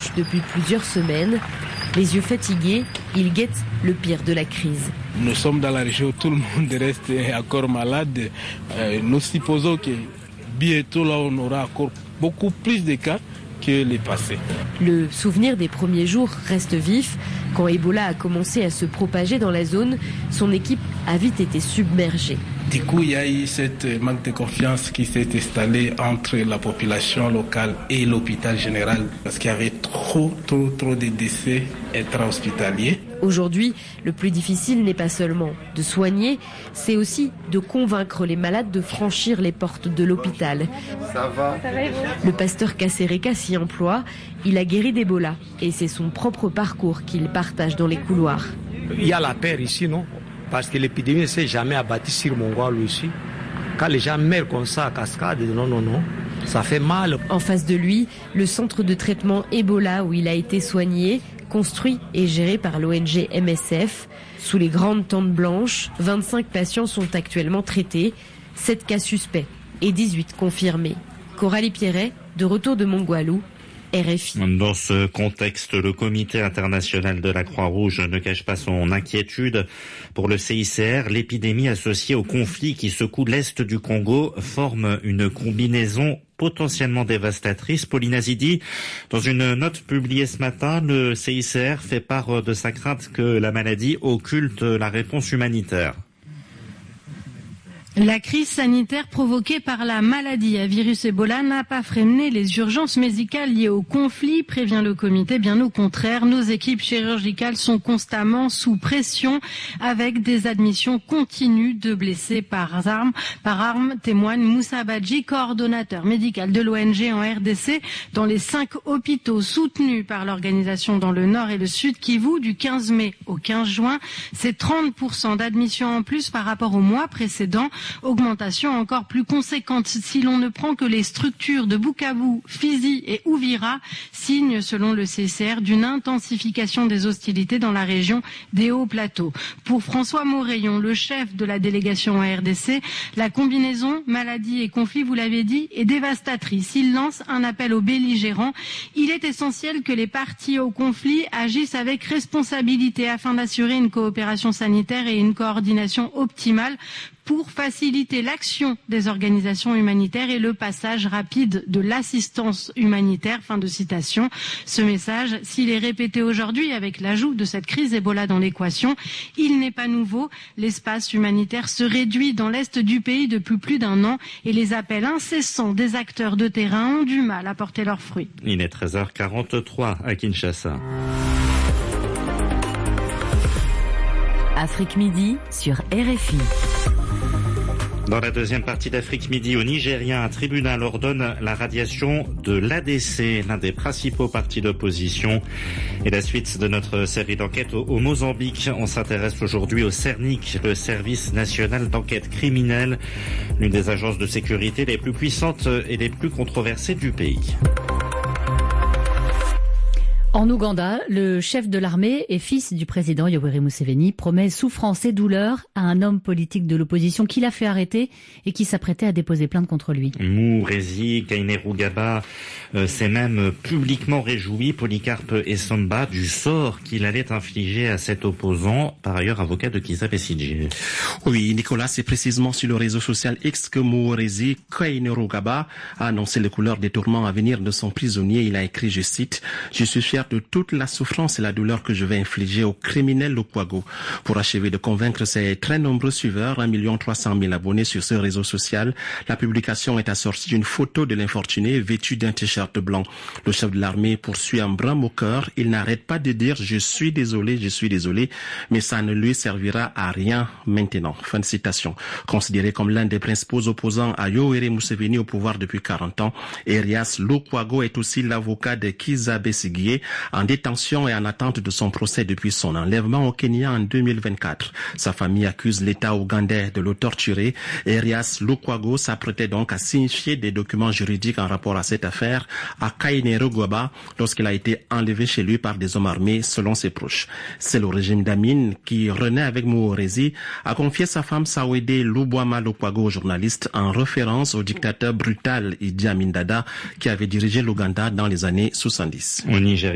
couche depuis plusieurs semaines. Les yeux fatigués, il guette le pire de la crise. Nous sommes dans la région où tout le monde reste encore malade. Nous supposons que bientôt là, on aura encore beaucoup plus de cas que les passés. Le souvenir des premiers jours reste vif. Quand Ebola a commencé à se propager dans la zone, son équipe a vite été submergée. Du coup, il y a eu cette manque de confiance qui s'est installée entre la population locale et l'hôpital général parce qu'il y avait trop de décès intra-hospitaliers. Aujourd'hui, le plus difficile n'est pas seulement de soigner, c'est aussi de convaincre les malades de franchir les portes de l'hôpital. Ça va. Le pasteur Kassereka s'y emploie. Il a guéri d'Ebola et c'est son propre parcours qu'il partage dans les couloirs. Il y a la peur ici, non? Parce que l'épidémie ne s'est jamais abattue sur Mongolo ici. Quand les gens meurent comme ça à cascade, non, ça fait mal. En face de lui, le centre de traitement Ebola où il a été soigné, construit et géré par l'ONG MSF. Sous les grandes tentes blanches, 25 patients sont actuellement traités, 7 cas suspects et 18 confirmés. Coralie Pierret, de retour de Mongoualou, RFI. Dans ce contexte, le Comité international de la Croix-Rouge ne cache pas son inquiétude. Pour le CICR, l'épidémie associée au conflit qui secoue l'Est du Congo forme une combinaison potentiellement dévastatrice. Pauline Azidi, dans une note publiée ce matin, le CICR fait part de sa crainte que la maladie occulte la réponse humanitaire. La crise sanitaire provoquée par la maladie à virus Ebola n'a pas freiné les urgences médicales liées au conflit, prévient le comité. Bien au contraire, nos équipes chirurgicales sont constamment sous pression avec des admissions continues de blessés par arme, témoigne Moussa Badji, coordonnateur médical de l'ONG en RDC. Dans les 5 hôpitaux soutenus par l'organisation dans le nord et le sud Kivu du 15 mai au 15 juin, c'est 30% d'admissions en plus par rapport au mois précédent. Augmentation encore plus conséquente si l'on ne prend que les structures de Bukavu, Fizi et Uvira, signe selon le CCR d'une intensification des hostilités dans la région des Hauts Plateaux. Pour François Moreillon, le chef de la délégation à RDC, la combinaison maladie et conflit, vous l'avez dit, est dévastatrice. Il lance un appel aux belligérants. Il est essentiel que les parties au conflit agissent avec responsabilité afin d'assurer une coopération sanitaire et une coordination optimale pour faciliter l'action des organisations humanitaires et le passage rapide de l'assistance humanitaire. Fin de citation. Ce message, s'il est répété aujourd'hui avec l'ajout de cette crise Ebola dans l'équation, il n'est pas nouveau. L'espace humanitaire se réduit dans l'est du pays depuis plus d'1 an et les appels incessants des acteurs de terrain ont du mal à porter leurs fruits. Il est 13h43 à Kinshasa. Afrique Midi sur RFI. Dans la deuxième partie d'Afrique Midi, au Nigeria, un tribunal ordonne la radiation de l'ADC, l'un des principaux partis d'opposition. Et la suite de notre série d'enquêtes au Mozambique, on s'intéresse aujourd'hui au CERNIC, le service national d'enquête criminelle, l'une des agences de sécurité les plus puissantes et les plus controversées du pays. En Ouganda, le chef de l'armée et fils du président Yoweri Museveni promet souffrance et douleur à un homme politique de l'opposition qui l'a fait arrêter et qui s'apprêtait à déposer plainte contre lui. Mourezi Kainerugaba s'est même publiquement réjoui, Polycarpe Essomba, du sort qu'il allait infliger à cet opposant, par ailleurs avocat de Kizza Besigye. Oui, Nicolas, c'est précisément sur le réseau social X que Mourezi Kainerugaba a annoncé les couleurs des tourments à venir de son prisonnier. Il a écrit, je cite, « Je suis fier de toute la souffrance et la douleur que je vais infliger au criminel Lukwago. » Pour achever de convaincre ses très nombreux suiveurs, 1 300 000 abonnés sur ce réseau social, la publication est assortie d'une photo de l'infortuné vêtu d'un t-shirt blanc. Le chef de l'armée poursuit en brame au cœur. Il n'arrête pas de dire « je suis désolé, mais ça ne lui servira à rien maintenant. » Fin de citation. Considéré comme l'un des principaux opposants à Yoweri Museveni au pouvoir depuis 40 ans, Erias Lukwago est aussi l'avocat de Kizza Besigye, en détention et en attente de son procès depuis son enlèvement au Kenya en 2024. Sa famille accuse l'État ougandais de le torturer. Erias Lukwago s'apprêtait donc à signifier des documents juridiques en rapport à cette affaire à Kainerugaba lorsqu'il a été enlevé chez lui par des hommes armés selon ses proches. C'est le régime d'Amin qui renaît avec Mourezi, a confié sa femme Sawede Lubwama Lukwago au journaliste en référence au dictateur brutal Idi Amin Dada qui avait dirigé l'Ouganda dans les années 70. Au Nigeria.